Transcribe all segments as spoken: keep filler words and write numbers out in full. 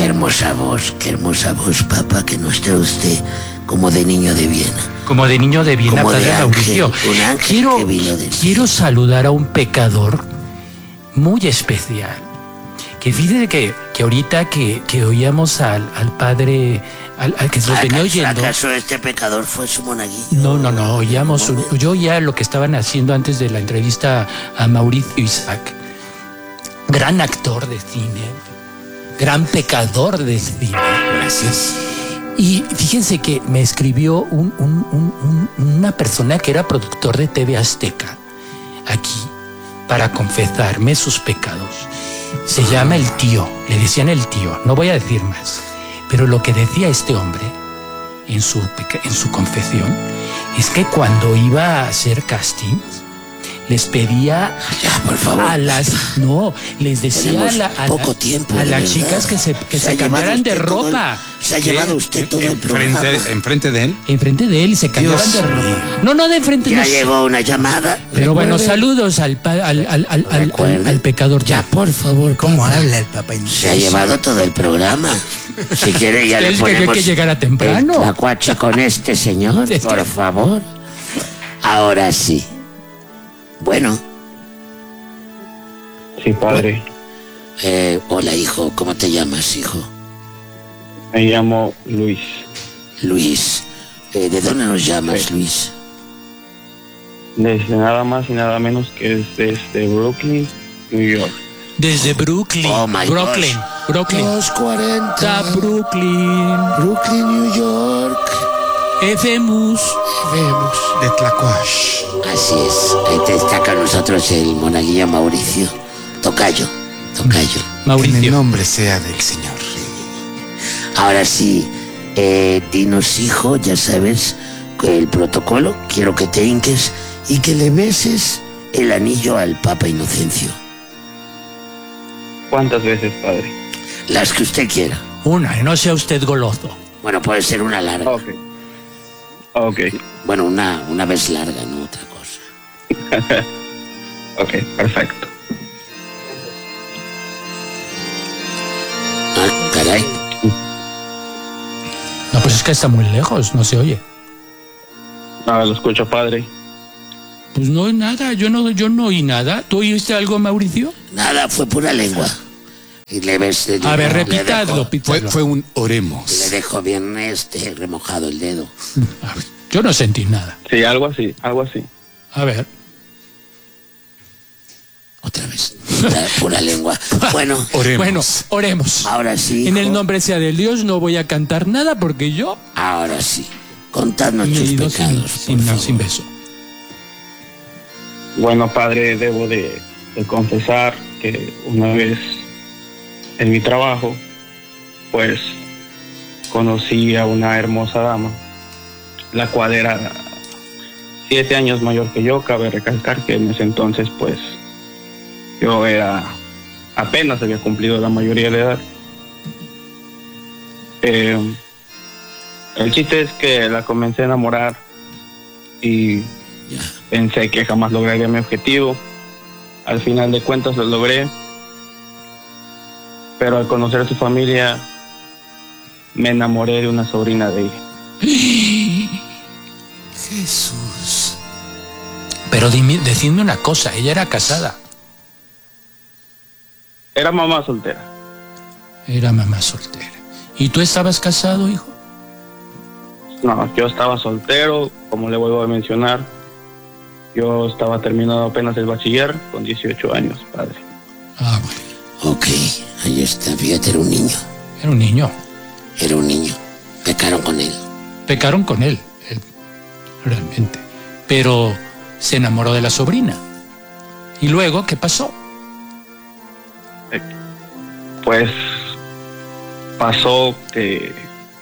hermosa voz, qué hermosa voz, papá, que nos trae usted como de niño de Viena. Como de niño de Viena, como padre de ángel, Mauricio. un ángel Quiero, que vino del quiero saludar a un pecador muy especial. Que fíjate que, que ahorita que, que oíamos al, al padre, al, al que se lo venía oyendo. ¿Acaso este pecador fue su monaguillo? No, no, no, oíamos, un, yo oía lo que estaban haciendo antes de la entrevista a Mauricio Isaac. Gran actor de cine, gran pecador de cine. Gracias. Y fíjense que me escribió un, un, un, un, una persona que era productor de T V Azteca aquí para confesarme sus pecados. Se llama el tío, le decían el tío, no voy a decir más. Pero lo que decía este hombre en su, en su confesión es que cuando iba a hacer castings, les pedía ya, por favor. a las no les decía a, la, a, poco la, tiempo, a las verdad. chicas que se, que se, se cambiaran de ropa. El, se ha llevado usted todo el programa. ¿Enfrente de él? Enfrente de él se cambiaran Dios de ropa. mío. No, no de enfrente. Ya no. llegó una llamada. Pero bueno, Recuerde. saludos al, al, al, al, al, al, al pecador. Ya, por favor. ¿Cómo papá. habla el papá? Se ha llevado todo el programa. Si quiere ya le Es que ponemos que llegara temprano. el tacuache con este señor, por favor. Ahora sí. Bueno. Sí, padre. Eh, hola, hijo. ¿Cómo te llamas, hijo? Me llamo Luis. Luis. Eh, ¿De dónde nos llamas, Sí. Luis? Desde nada más y nada menos que es desde Brooklyn, New York. Desde Brooklyn. Oh, my Brooklyn. gosh. Brooklyn. dos cuarenta. Da Brooklyn. Brooklyn, New York. Efemus. Vemos. De Tlacuash. Así es. Ahí te está con nosotros el monaguillo Mauricio. Tocayo. Tocayo. En el Mauricio. nombre sea del Señor. Ahora sí, eh, dinos, hijo, ya sabes el protocolo. Quiero que te hinques y que le beses el anillo al Papa Inocencio. ¿Cuántas veces, padre? Las que usted quiera. Una, no sea usted goloso. Bueno, puede ser una larga. Ok. Ok. Bueno, una, una vez larga, no otra cosa. Ok, perfecto. Ah, caray. No, pues es que está muy lejos, no se oye. Ahora lo escucho, padre. Pues no hay nada, yo no, yo no oí nada. ¿Tú oíste algo, Mauricio? Nada, fue pura lengua. Y le ves... le- A ver, le repitadlo, dejo- Fue, repitadlo. fue un oremos. Le dejo bien este remojado el dedo. A ver, yo no sentí nada. Sí, algo así, algo así. A ver. Otra vez. Pura, pura lengua. Bueno, Oremos. Bueno, oremos. ahora sí. En hijo. el nombre sea de Dios no voy a cantar nada porque yo Ahora sí. Contadnos me he tus ido sin, pecados, sin, por no, favor. sin beso. Bueno, padre, debo de, de confesar que una vez en mi trabajo, pues conocí a una hermosa dama, la cual era siete años mayor que yo. Cabe recalcar que en ese entonces, pues, yo era, apenas había cumplido la mayoría de edad. Eh, el chiste es que la comencé a enamorar y Ya. pensé que jamás lograría mi objetivo. Al final de cuentas lo logré. Pero al conocer a su familia, me enamoré de una sobrina de ella. Jesús. Pero dime, decidme una cosa, ella era casada. Era mamá soltera. Era mamá soltera. ¿Y tú estabas casado, hijo? No, yo estaba soltero, como le vuelvo a mencionar. Yo estaba terminando apenas el bachiller con dieciocho años, padre. Ah, bueno. Ok, ahí está. Fíjate, era un niño. Era un niño. Era un niño. Pecaron con él. Pecaron con él, él, realmente. Pero se enamoró de la sobrina. ¿Y luego qué pasó? Pues pasó que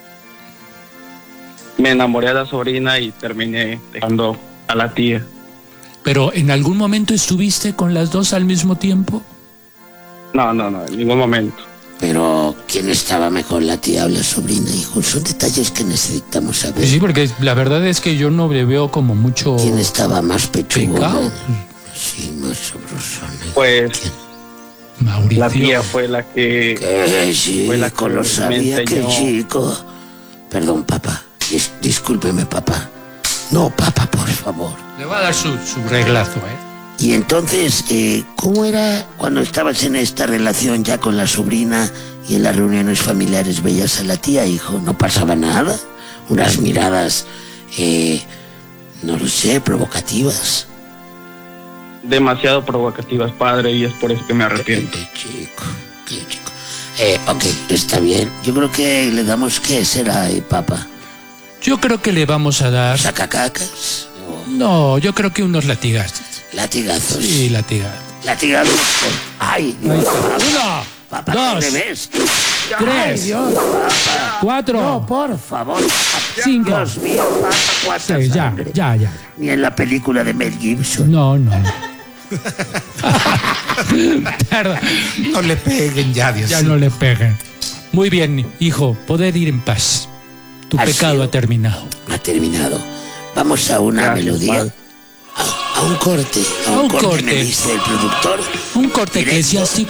me enamoré de la sobrina y terminé dejando a la tía. ¿Pero en algún momento estuviste con las dos al mismo tiempo? No, no, no, en ningún momento. Pero, ¿quién estaba mejor, la tía o la sobrina, hijo? Son detalles que necesitamos saber. Pues sí, porque la verdad es que yo no le veo como mucho ¿Quién estaba más pecado. pechugona? Sí, más sabrosona. Pues ¿Quién? Mauricio. La tía fue la que... Qué Fue la chico, que lo me sabía, qué enseñó. chico. Perdón, papá. Dis- discúlpeme, papá. No, papá, por favor. Le va a dar su, su reglazo, ¿eh? Y entonces, eh, ¿cómo era cuando estabas en esta relación ya con la sobrina y en las reuniones familiares veías a la tía, hijo? ¿No pasaba nada? Unas miradas, eh, no lo sé, provocativas. Demasiado provocativas, padre, y es por eso que me arrepiento. Qué chico, qué chico. Eh, ok, está bien. Yo creo que le damos, ¿qué será, eh, papá? Yo creo que le vamos a dar... ¿Sacacacas? ¿O No, yo creo que unos latigazos. latigazos? Sí, latigazos. Latigazos. Ay, Dios. Uno, Papá, dos, ¿qué ves? tres, Ay, Dios, papá. cuatro, No, por favor. cinco, Dios mío, papá, cuánta seis, ya, sangre. ya, ya, ya. Ni en la película de Mel Gibson. No, no, no. Perdón, No le peguen ya, Dios. ya no le peguen. Muy bien, hijo, poder ir en paz. Tu Ha pecado sido- ha terminado. Ha terminado. Vamos a una Gracias, melodía. padre. A, a un corte. A un, A un corte, corte. me dice el productor. Un corte que Directo. sea así